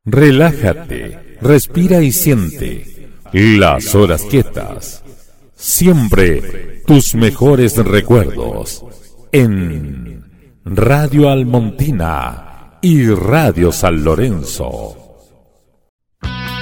Relájate, respira y siente las horas quietas. Siempre tus mejores recuerdos en Radio Almontina y Radio San Lorenzo.